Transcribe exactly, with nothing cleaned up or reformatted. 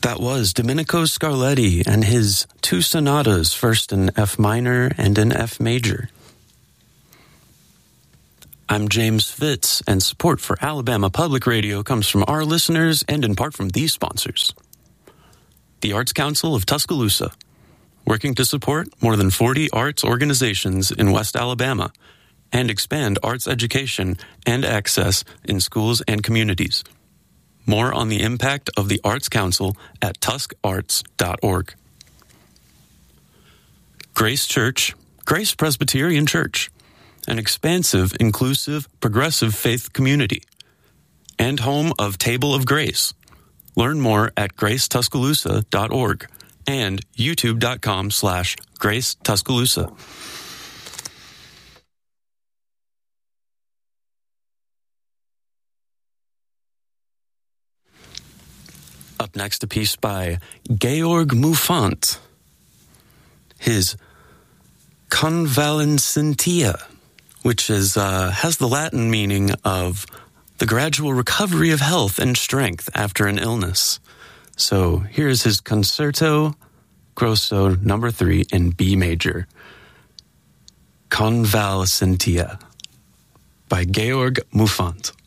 That was Domenico Scarletti and his two sonatas, first in F minor and in F major. I'm James Fitz, and support for Alabama Public Radio comes from our listeners and in part from these sponsors. The Arts Council of Tuscaloosa, working to support more than forty arts organizations in West Alabama and expand arts education and access in schools and communities. More on the impact of the Arts Council at tusk arts dot org. Grace Church, Grace Presbyterian Church, an expansive, inclusive, progressive faith community, and home of Table of Grace. Learn more at grace tuscaloosa dot org and youtube.com slash Grace Tuscaloosa. Up next, a piece by Georg Muffant. His Convalescentia, which is uh, has the Latin meaning of the gradual recovery of health and strength after an illness. So here's his Concerto Grosso number three in B major, Convalescentia by Georg Muffant.